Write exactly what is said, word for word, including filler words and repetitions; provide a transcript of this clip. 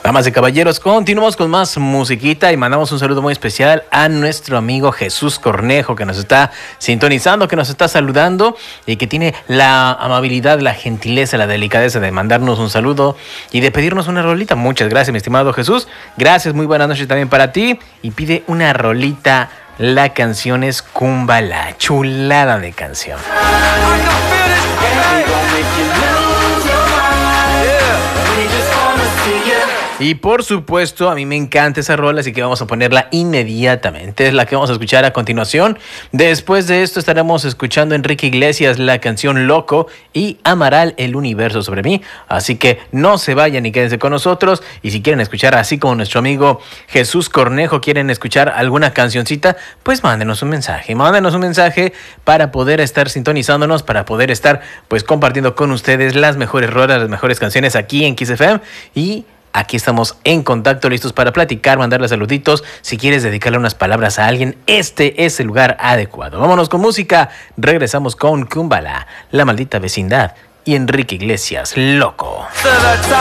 Damas y caballeros, continuamos con más musiquita y mandamos un saludo muy especial a nuestro amigo Jesús Cornejo, que nos está sintonizando, que nos está saludando y que tiene la amabilidad, la gentileza, la delicadeza de mandarnos un saludo y de pedirnos una rolita. Muchas gracias, mi estimado Jesús. Gracias, muy buenas noches también para ti. Y pide una rolita. La canción es Kumbala, chulada de canción. Y por supuesto, a mí me encanta esa rola, así que vamos a ponerla inmediatamente. Es la que vamos a escuchar a continuación. Después de esto estaremos escuchando a Enrique Iglesias, la canción Loco, y Amaral, El Universo Sobre Mí. Así que no se vayan y quédense con nosotros. Y si quieren escuchar, así como nuestro amigo Jesús Cornejo, quieren escuchar alguna cancioncita, pues mándenos un mensaje. Mándenos un mensaje para poder estar sintonizándonos, para poder estar pues compartiendo con ustedes las mejores rolas, las mejores canciones aquí en Kiss F M. Y aquí estamos en contacto, listos para platicar, mandarle saluditos. Si quieres dedicarle unas palabras a alguien, este es el lugar adecuado. Vámonos con música. Regresamos con Kumbala, La Maldita Vecindad y Enrique Iglesias, Loco.